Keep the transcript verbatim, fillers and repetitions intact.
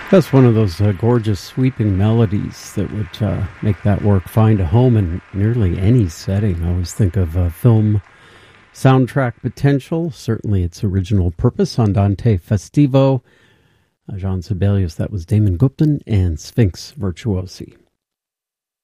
That's one of those uh, gorgeous sweeping melodies that would uh, make that work find a home in nearly any setting. I always think of uh, film soundtrack potential, certainly its original purpose. Andante Festivo, uh, Jean Sibelius, that was Damon Gupton, and Sphinx Virtuosi.